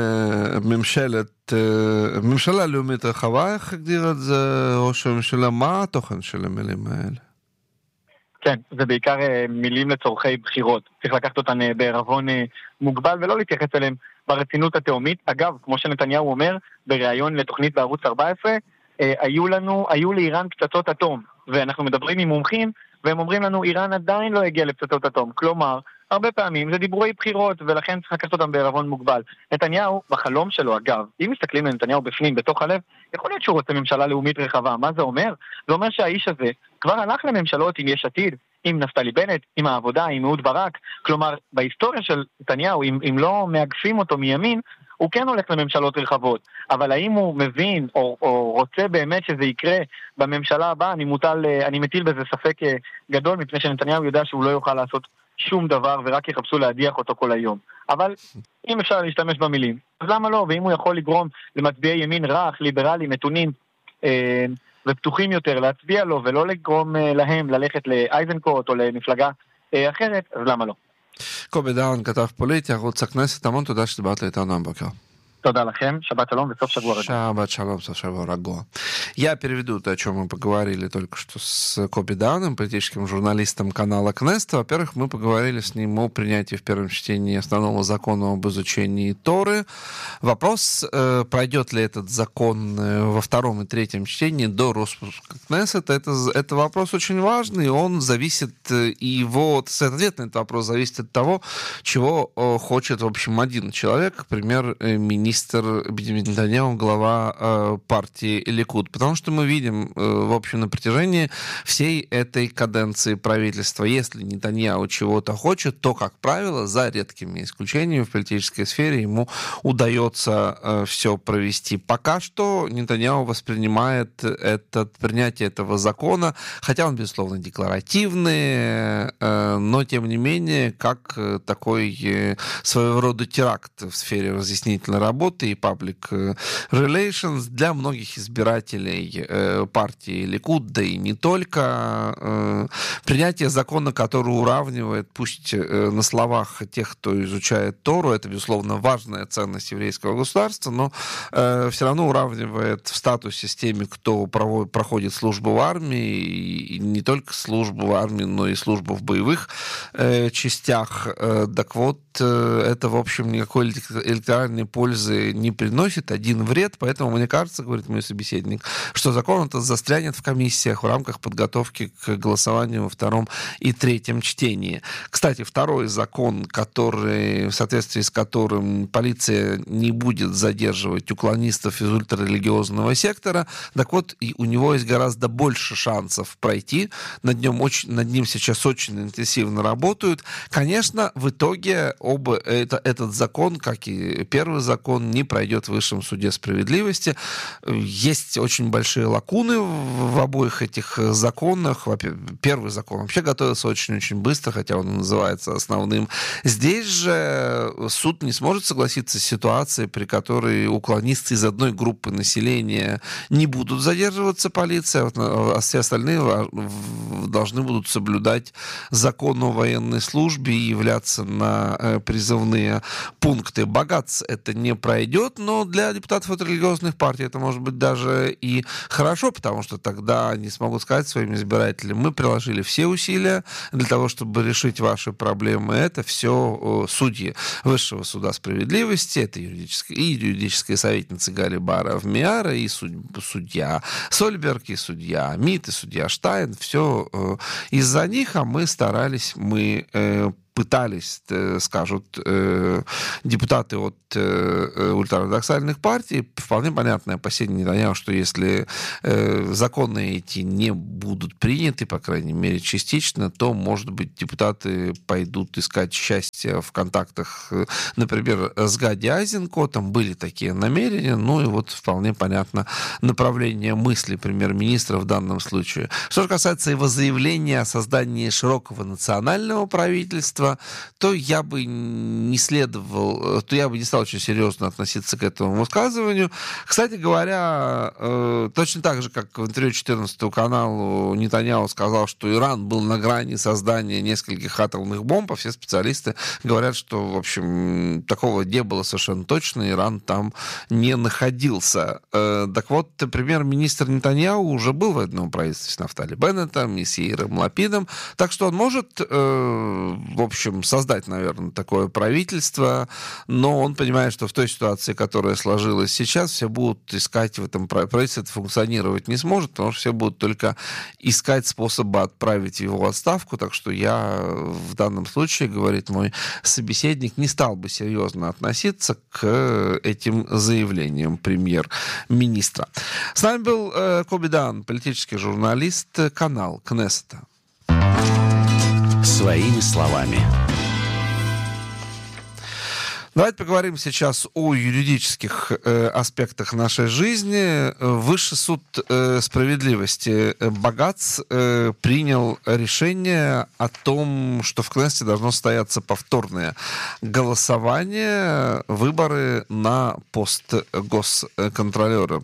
ממשלה לאומית רחבה, איך הגדיר את זה ראש הממשלה? מה התוכן של המילים האלה? כן, זה בעיקר מילים לצורכי בחירות. צריך לקחת אותן בערבון מוגבל ולא להתייחס אליהם ברצינות התאומית. אגב, כמו שנתניהו אומר, בריאיון לתוכנית בערוץ 14, היו לאיראן פצצות אטום, ואנחנו מדברים עם מומחים, והם אומרים לנו, איראן עדיין לא הגיעה לפצצות אטום. כלומר, הרבה פעמים זה דיבורי בחירות, ולכן צריך לקחת אותם בערבון מוגבל. נתניהו, בחלום שלו, אגב, אם מסתכלים לנתניהו בפנים, בתוך הלב, יכול להיות שהוא רוצה ממשלה לאומית רחבה. מה זה אומר? זה אומר שהאיש הזה כבר הלך לממשלות עם יש עתיד, עם נפתלי בנט, עם העבודה, עם אהוד ברק. כלומר, בהיסטוריה של נתניהו, אם לא מאגפים אותו מימין, הוא כן הולך לממשלות רחבות. אבל האם הוא מבין או רוצה באמת שזה יקרה בממשלה הבאה, אני מטיל בזה ספק גדול, מפני שנתניהו יודע שהוא לא יוכל לעשות שום דבר ורק יחפשו להדיח אותו כל היום. אבל אם אפשר להשתמש במילים, אז למה לא? ואם הוא יכול לגרום למצביעי ימין רך, ליברלי, מתונים ופתוחים יותר להצביע לו ולא לגרום להם ללכת לאייזנקוט או למפלגה אחרת, אז למה לא? קובי דהן, כתב פוליטי, ערוץ הכנסת, המון תודה שדיברת איתנו הבוקר. Туда лахем, шаббат шалом, וסוף שבוע רגוע. Шаббат шалом, сов шаббат רגוע. Я переведу то, о чем мы поговорили только что с Коби Даном, политическим журналистом канала Кнест. Во-первых, мы поговорили с ним о принятии в первом чтении основного закона об изучении Торы. Вопрос, пройдет ли этот закон во втором и третьем чтении до распуска Кнессета, это вопрос очень важный, он зависит, и его ответ на этот вопрос зависит от того, чего хочет, в общем, один человек, например, министр Беньямин Нетаньяху, глава партии Ликуд. Потому что мы видим, в общем, на протяжении всей этой каденции правительства, если Нетаньяху чего-то хочет, то, как правило, за редкими исключениями в политической сфере ему удается все провести. Пока что Нетаньяху воспринимает принятие этого закона, хотя он, безусловно, декларативный, но, тем не менее, как такой своего рода теракт в сфере разъяснительной работы и public relations для многих избирателей партии Ликуд, да и не только. Принятие закона, который уравнивает, пусть на словах тех, кто изучает Тору, это, безусловно, важная ценность еврейского государства, но все равно уравнивает в статусе с теми, кто проходит службу в армии, и не только службу в армии, но и службу в боевых частях. Так вот, это, в общем, никакой электоральной пользы не приносит, один вред, поэтому мне кажется, говорит мой собеседник, что закон этот застрянет в комиссиях в рамках подготовки к голосованию во втором и третьем чтении. Кстати, второй закон, в соответствии с которым полиция не будет задерживать уклонистов из ультрарелигиозного сектора, так вот, и у него есть гораздо больше шансов пройти, над ним сейчас очень интенсивно работают. Конечно, в итоге этот закон, как и первый закон, закон не пройдет в Высшем суде справедливости. Есть очень большие лакуны в обоих этих законах. Первый закон вообще готовился очень-очень быстро, хотя он называется основным. Здесь же суд не сможет согласиться с ситуацией, при которой уклонисты из одной группы населения не будут задерживаться полицией, а все остальные должны будут соблюдать закон о военной службе и являться на призывные пункты. Багац это не пройдет, но для депутатов от религиозных партий это может быть даже и хорошо, потому что тогда они смогут сказать своим избирателям: мы приложили все усилия для того, чтобы решить ваши проблемы. Это все судьи Высшего суда справедливости, это юридическая советница Гали Баров-Миара, и судья Сольберг, и судья Мит, и судья Штайн. Все из-за них, а мы старались, пытались, скажут депутаты от ультраортодоксальных партий. Вполне понятное опасение Нетаньяху, что если законы эти не будут приняты, по крайней мере, частично, то, может быть, депутаты пойдут искать счастье в контактах, например, с Гади Айзенкотом. Были такие намерения, ну и вот вполне понятно направление мысли премьер-министра в данном случае. Что же касается его заявления о создании широкого национального правительства, то я бы не стал очень серьезно относиться к этому высказыванию. Кстати говоря, точно так же, как в интервью 14 каналу Нетаньяху сказал, что Иран был на грани создания нескольких атомных бомб, а все специалисты говорят, что, в общем, такого не было совершенно точно, Иран там не находился. Так вот, премьер-министр Нетаньяху уже был в одном правительстве с Нафтали Беннетом и с Яиром Лапидом, так что он может, в общем, создать, наверное, такое правительство, но он понимает, что в той ситуации, которая сложилась сейчас, все будут искать в этом правительстве, это функционировать не сможет, потому что все будут только искать способы отправить его в отставку, так что я в данном случае, говорит мой собеседник, не стал бы серьезно относиться к этим заявлениям премьер-министра. С нами был Коби Дан, политический журналист, канал Кнессета. Своими словами. Давайте поговорим сейчас о юридических аспектах нашей жизни. Высший суд справедливости Багац принял решение о том, что в Кнессете должно состояться повторное голосование, выборы на пост госконтролера.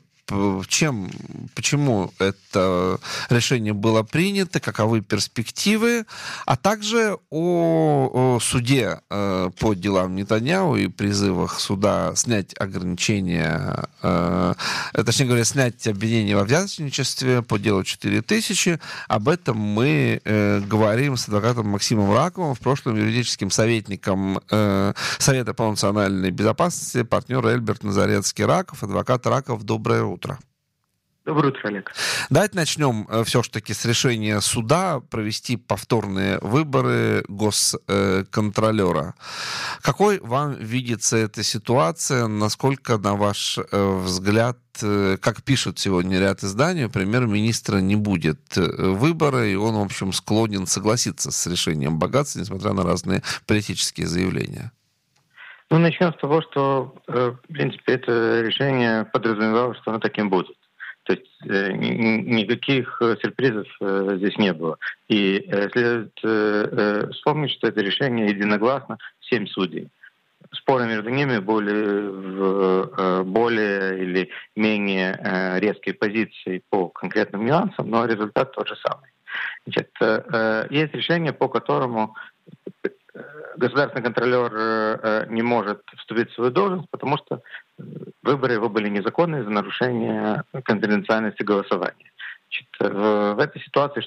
Почему это решение было принято, каковы перспективы, а также о суде по делам Нетаньяху и призывах суда снять ограничения, точнее говоря, снять обвинения во взяточничестве по делу 4000. Об этом мы говорим с адвокатом Максимом Раковым, в прошлом юридическим советником Совета по национальной безопасности, партнер Эльберт Назарецкий-Раков. Адвокат Раков, доброе утро. Доброе утро, Олег. Давайте начнем все-таки с решения суда провести повторные выборы госконтролера. Какой вам видится эта ситуация? Насколько, на ваш взгляд, как пишут сегодня ряд изданий, премьер-министра не будет выбора, и он, в общем, склонен согласиться с решением Багаца, несмотря на разные политические заявления? Ну, начнем с того, что, в принципе, это решение подразумевало, что оно таким будет. То есть никаких сюрпризов здесь не было. И следует вспомнить, что это решение единогласно 7 судей. Споры между ними были в более или менее резкие позиции по конкретным нюансам, но результат тот же самый. Значит, есть решение, по которому государственный контролер не может вступить в свою должность, потому что выборы его были незаконны из-за нарушения конфиденциальности голосования. Значит, в этой ситуации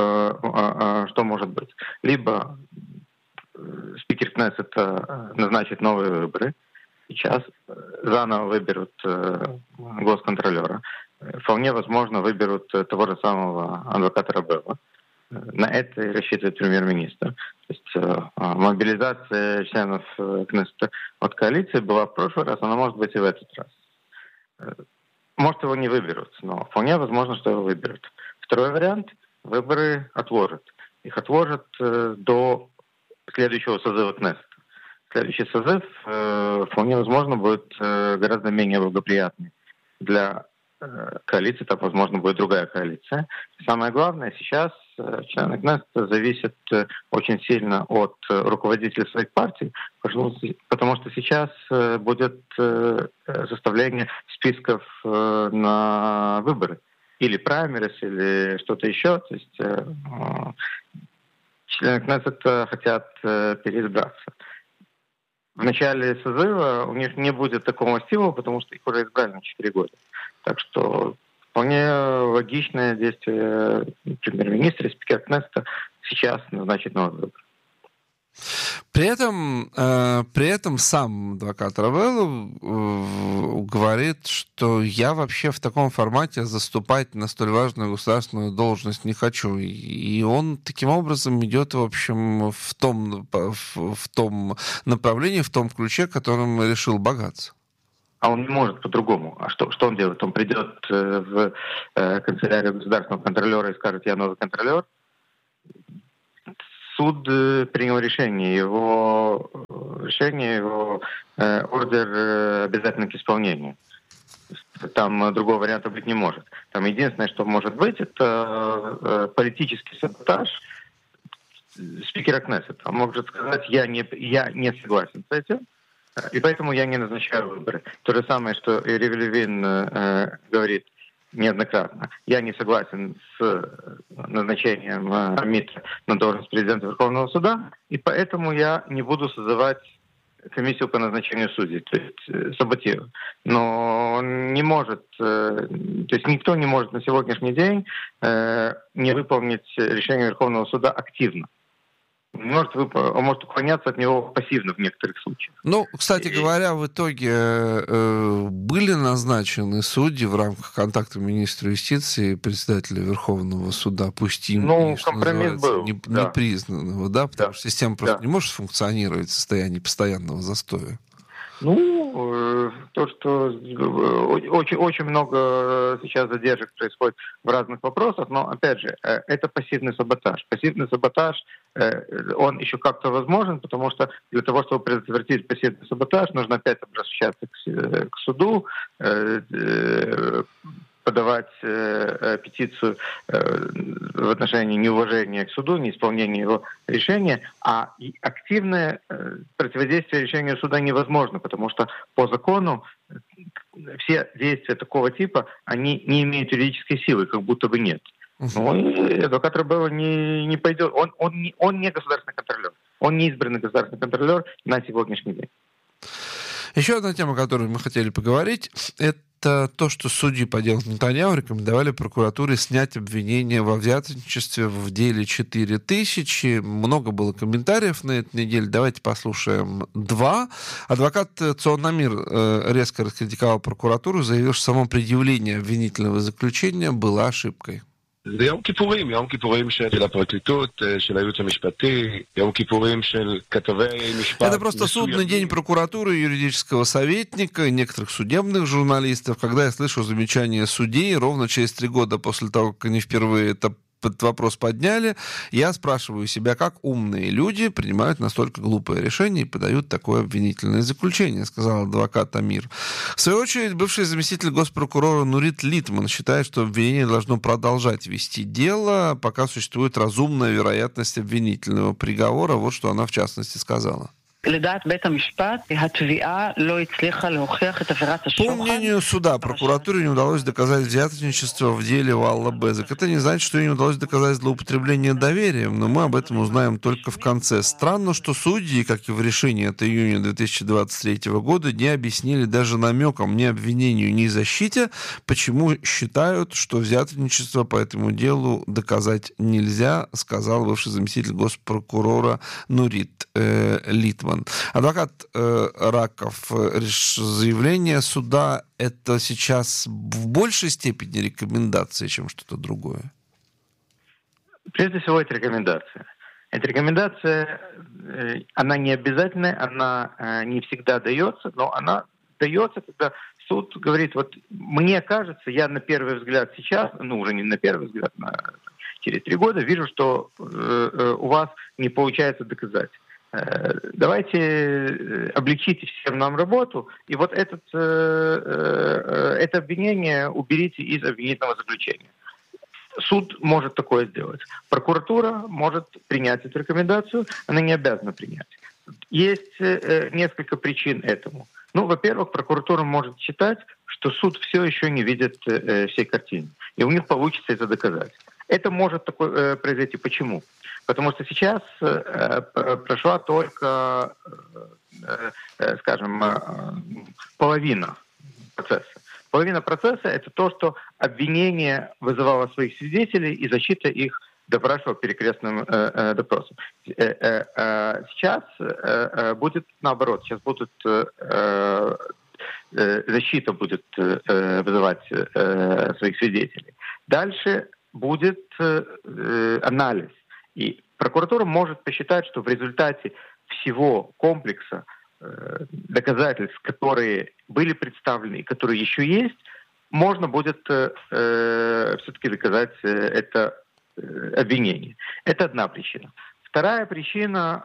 что может быть? Либо спикер Кнессета назначит новые выборы, сейчас заново выберут госконтролера, вполне возможно выберут того же самого адвоката Рабела. На это и рассчитывает премьер-министр. То есть мобилизация членов Кнессета от коалиции была в прошлый раз, она может быть и в этот раз. Может, его не выберут, но вполне возможно, что его выберут. Второй вариант — выборы отложат. Их отложат до следующего созыва Кнессета. следующий созыв вполне возможно будет гораздо менее благоприятный для коалиции, так возможно будет другая коалиция. Самое главное, сейчас члены Кнессета зависят очень сильно от руководителей своих партий, потому что сейчас будет составление списков на выборы. Или праймерис, или что-то еще. То есть члены Кнессета хотят переизбраться. В начале созыва у них не будет такого стимула, потому что их уже избрали на 4 года. Так что вполне логичное действие премьер-министра и спикера Кнессета сейчас назначить новый выбор. При этом сам адвокат Равелло говорит, что я вообще в таком формате заступать на столь важную государственную должность не хочу. И он таким образом идет, в общем, в том направлении, в том ключе, которым решил богаться. А он не может по-другому. А что он делает? Он придет в канцелярию государственного контролера и скажет: я новый контролер. Суд принял решение, его ордер обязательно к исполнению. Там другого варианта быть не может. Там единственное, что может быть, это политический саботаж спикера Кнессета. Он может сказать: я не согласен с этим, и поэтому я не назначаю выборы. То же самое, что и Ривель Левин говорит неоднократно. Я не согласен с назначением Амита на должность президента Верховного суда, и поэтому я не буду созывать комиссию по назначению судей, то есть саботирую. Но он не может, то есть никто не может на сегодняшний день не выполнить решение Верховного суда активно. Он может уклоняться от него пассивно в некоторых случаях. Ну, кстати говоря, в итоге были назначены судьи в рамках контакта министра юстиции и председателя Верховного суда, пусть им компромисс был, непризнанного, да, потому что система просто не может функционировать в состоянии постоянного застоя. То, что очень много сейчас задержек происходит в разных вопросах, но, опять же, это пассивный саботаж. Пассивный саботаж, он еще как-то возможен, потому что для того, чтобы предотвратить пассивный саботаж, нужно опять обращаться к суду, подавать петицию в отношении неуважения к суду, неисполнения его решения, а активное противодействие решению суда невозможно, потому что по закону все действия такого типа, они не имеют юридической силы, как будто бы нет. И адвокат Равелло не пойдет. Он не государственный контролер. Он не избранный государственный контролер на сегодняшний день. Еще одна тема, о которой мы хотели поговорить, это то, что судьи по делу Нетаньяху рекомендовали прокуратуре снять обвинения во взяточничестве в деле 4000. Много было комментариев на этой неделе. Давайте послушаем 2. Адвокат Цион Намир резко раскритиковал прокуратуру, заявил, что само предъявление обвинительного заключения было ошибкой. זה יום כיפורים, יום כיפורים של הפרקליטות, של הייעוץ המשפטי, יום כיפורים של כתבי משפט. Это просто судный день прокуратуры, юридического советника и некоторых судебных журналистов. Когда я слышу замечания судей, ровно через 3 года после того, как они впервые этот вопрос подняли, я спрашиваю себя, как умные люди принимают настолько глупое решение и подают такое обвинительное заключение, сказал адвокат Амир. В свою очередь, бывший заместитель госпрокурора Нурит Литман считает, что обвинение должно продолжать вести дело, пока существует разумная вероятность обвинительного приговора. Вот что она в частности сказала. По мнению суда, прокуратуре не удалось доказать взяточничество в деле Валла Безек. Это не значит, что ей не удалось доказать злоупотребление доверием, но мы об этом узнаем только в конце. Странно, что судьи, как и в решении от июня 2023 года, не объяснили даже намеком ни обвинению, ни защите, почему считают, что взяточничество по этому делу доказать нельзя, сказал бывший заместитель госпрокурора Нурит Литман. Адвокат Раков, заявление суда — это сейчас в большей степени рекомендация, чем что-то другое? Прежде всего, это рекомендация. Эта рекомендация, она не обязательная, она не всегда дается, но она дается, когда суд говорит: вот мне кажется, я на первый взгляд сейчас, уже не на первый взгляд, через 3 года вижу, что у вас не получается доказать. давайте облегчите всем нам работу, и вот это обвинение уберите из обвинительного заключения. Суд может такое сделать. Прокуратура может принять эту рекомендацию, она не обязана принять. Есть несколько причин этому. Ну, во-первых, прокуратура может считать, что суд все еще не видит всей картины, и у них получится это доказать. Это может произойти. Почему? Потому что сейчас прошла только, скажем, половина процесса. Половина процесса – это то, что обвинение вызывало своих свидетелей, и защита их допрашивала перекрестным допросом. Сейчас будет наоборот. Сейчас будут защита будет вызывать своих свидетелей. Дальше будет анализ. И прокуратура может посчитать, что в результате всего комплекса доказательств, которые были представлены и которые еще есть, можно будет все-таки доказать это обвинение. Это одна причина. Вторая причина,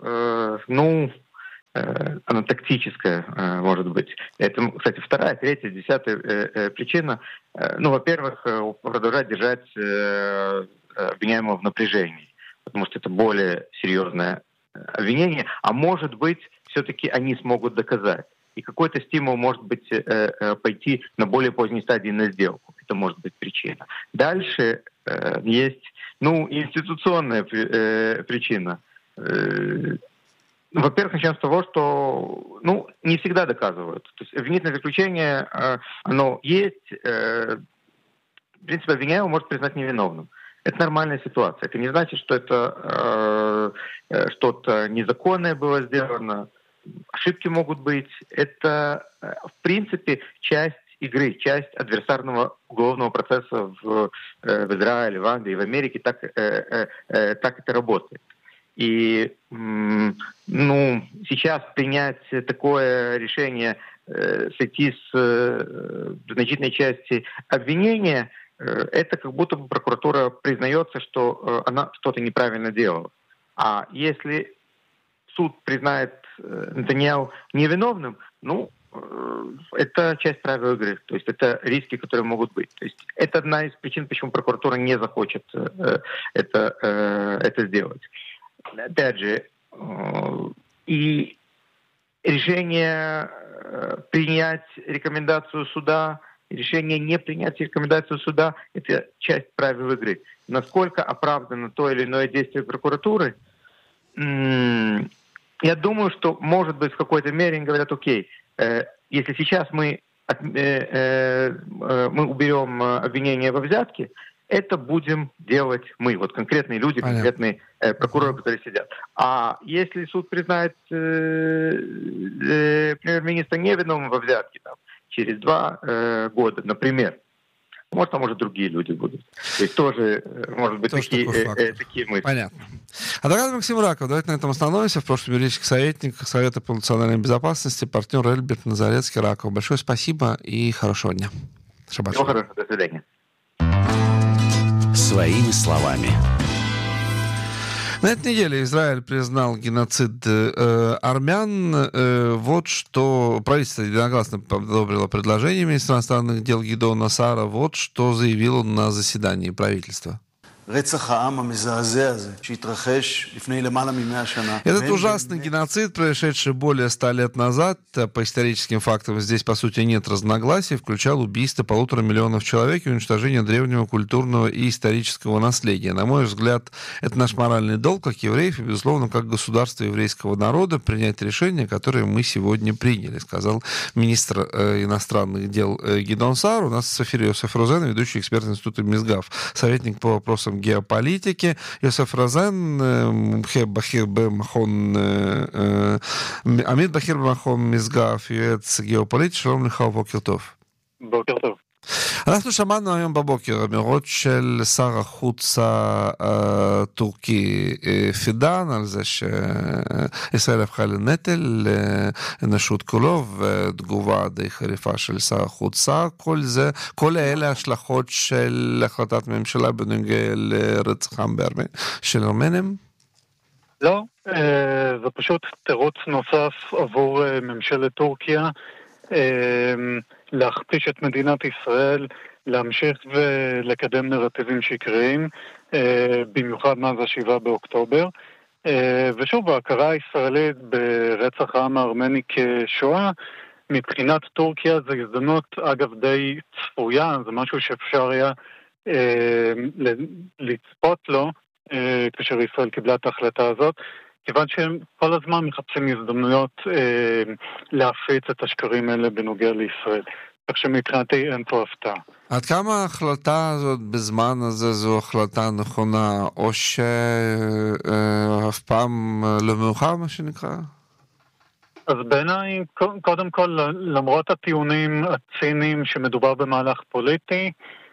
она тактическая, может быть. Это, кстати, вторая, третья, десятая причина. Во-первых, продолжать держать обвиняемого в напряжении, потому что это более серьезное обвинение, а может быть, все-таки они смогут доказать. И какой-то стимул может быть пойти на более поздней стадии на сделку. Это может быть причина. Дальше есть, институционная причина. Во-первых, начнем с того, что, не всегда доказывают. То есть обвинительное заключение, оно есть. В принципе, обвиняемого может признать невиновным. Это нормальная ситуация. Это не значит, что это что-то незаконное было сделано. Ошибки могут быть. Это, в принципе, часть игры, часть адверсарного уголовного процесса в Израиле, в Англии, в Америке. Так это работает. И сейчас принять такое решение, сойти с значительной части обвинения, это как будто бы прокуратура признается, что она что-то неправильно делала. А если суд признает Нетаньяху невиновным, это часть правил игры. То есть это риски, которые могут быть. То есть это одна из причин, почему прокуратура не захочет это сделать. Опять же, и решение принять рекомендацию суда, решение не принять рекомендацию суда – это часть правил игры. Насколько оправдано то или иное действие прокуратуры, я думаю, что, может быть, в какой-то мере они говорят, окей, если сейчас мы уберем обвинение во взятке, это будем делать мы, вот конкретные люди, конкретные прокуроры, которые сидят. А если суд признает премьер-министра невиновным во взятке через 2 года, например, может, другие люди будут. То есть тоже, может быть, такие мысли. Понятно. Адвокат Максим Раков, давайте на этом остановимся. В прошлом юридический советник Совета по национальной безопасности, партнер Эльберт Назарецкий Раков. Большое спасибо и хорошего дня. Шаббат. Всего хорошего, до свидания. Своими словами. На этой неделе Израиль признал геноцид армян. Вот что правительство единогласно одобрило предложение министра иностранных дел Гидеона Саара. Вот что заявил он на заседании правительства. Этот ужасный геноцид, произошедший более 100 лет назад, по историческим фактам здесь, по сути, нет разногласий, включал убийство 1,5 миллиона человек и уничтожение древнего культурного и исторического наследия. На мой взгляд, это наш моральный долг, как евреев, и, безусловно, как государства еврейского народа, принять решение, которое мы сегодня приняли, сказал министр иностранных дел Гидеон Саар. У нас в эфире Йосеф Розен, ведущий эксперт института Мизгав, советник по вопросам геополитики. Йосеф Розен, Амид Бахир במכון משגב, יועץ גיאופוליטי. שלום לך ובוקר טוב. בוקר טוב. אנחנו שמענו היום בבוקר אמירות של שר החוץ הטורקי פידן על זה שישראל הפכה לנטל לאנושות כולו, ותגובה די חריפה של שר החוץ סער. כל אלה השלכות של החלטת ממשלה בנוגע לרצחם של ארמנים? לא, זה פשוט תירוץ נוסף עבור ממשלת טורקיה להכפיש את מדינת ישראל, להמשיך ולקדם נרטיבים שקריים, במיוחד מאז 7 באוקטובר. ושוב, ההכרה הישראלית ברצח העם הארמני כשואה, מבחינת טורקיה זה הזדמנות, אגב, די צפויה, זה משהו שאפשר היה לצפות לו, כאשר ישראל קיבלה את ההחלטה הזאת, כיוון שהם כל הזמן מחפשים הזדמנויות להפיץ את השקרים האלה בנוגע לישראל. כך שמבחינתי אין פה הפתעה. עד כמה ההחלטה הזאת בזמן הזה זו החלטה נכונה, או שאף פעם לא מאוחר, מה שנקרא? אז בעיניי, קודם כל, למרות הטיעונים הציניים שמדובר במהלך פוליטי,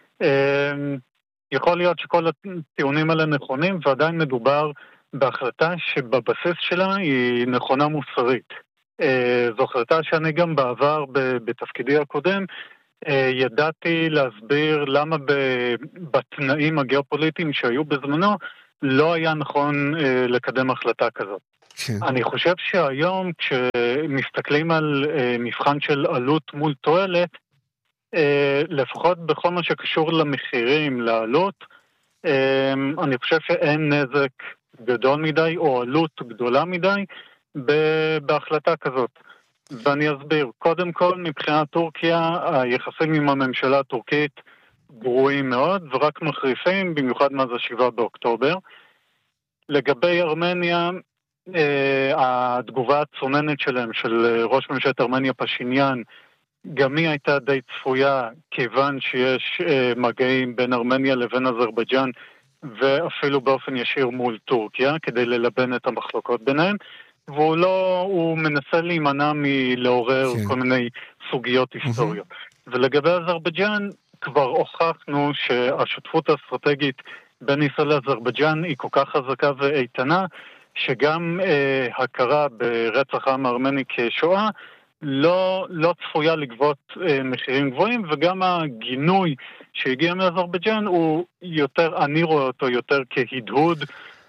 יכול להיות שכל הטיעונים האלה נכונים, ועדיין מדובר בהחלטה שבבסיס שלה היא נכונה מוסרית. זו החלטה שאני גם בעבר, בתפקידי הקודם, ידעתי להסביר למה בתנאים הגיאופוליטיים שהיו בזמנו, לא היה נכון לקדם החלטה כזאת. כן. אני חושב שהיום, כשמסתכלים על מבחן של עלות מול תועלת, לפחות בכל מה שקשור למחירים, לעלות, אני חושב שאין נזק גדול מדי או עלות גדולה מדי בהחלטה כזאת. ואני אסביר. קודם כל, מבחינת טורקיה, היחסים עם הממשלה הטורקית גרועים מאוד ורק מחריפים, במיוחד מאז 7 באוקטובר. לגבי ארמניה, התגובה הצוננת שלהם, של ראש ממשלת ארמניה פשיניאן, גם היא הייתה די צפויה, כיוון שיש מגעים בין ארמניה לבין אזרבייג'אן, ואפילו באופן ישיר מול טורקיה, כדי ללבן את המחלוקות ביניהם, והוא מנסה להימנע מלעורר כל מיני סוגיות היסטוריות. ולגבי אזרבייג'אן, כבר הוכחנו שהשותפות האסטרטגית בין ישראל לאזרבייג'אן היא כל כך חזקה ואיתנה, שגם הכרה ברצח העם הארמני כשואה, לא צפויה לגבות מחירים גבוהים, וגם הגינוי שהגיע מאזרבייג'אן הוא יותר, אני רואה אותו יותר כהדהוד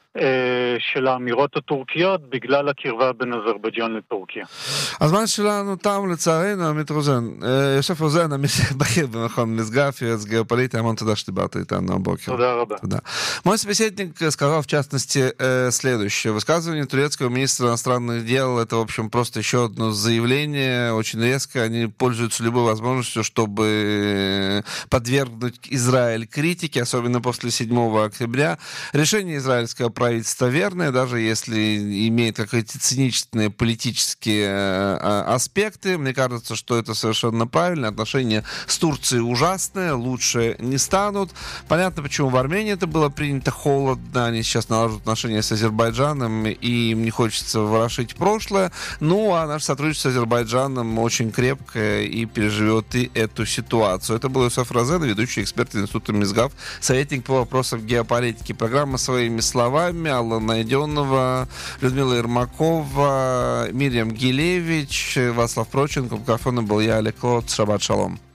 של האמירות הטורקיות בגלל הקרבה בין אזרבייג'אן לטורקיה. הזמן שלנו תם לצערנו, עמית רוזן. יוסף רוזן, בכיר במכון משגב, יועץ геополитики. המון туда, что דיברת איתנו הבוקר. תודה רבה. Да. Мой собеседник сказал, в частности, следующее. Высказывание турецкого министра иностранных дел, это, в общем, просто еще одно заявление, очень резко. Они пользуются любой возможностью, чтобы подвергнуть Израиль критике, особенно после 7 октября. Решение израильского правительство верное, даже если имеет какие-то циничные политические аспекты. Мне кажется, что это совершенно правильно. Отношения с Турцией ужасные, лучше не станут. Понятно, почему в Армении это было принято холодно. Они сейчас налаживают отношения с Азербайджаном, и им не хочется ворошить прошлое. Ну, а наше сотрудничество с Азербайджаном очень крепкое и переживет и эту ситуацию. Это был Йосеф Розен, ведущий эксперт Института Мизгав, советник по вопросам геополитики. Программа «Своими словами». Алла Найденова, Людмила Ермакова, Мирьям Гилевич, Вацлав Проченко. У микрофона был я, Олег Клод. Шаббат шалом.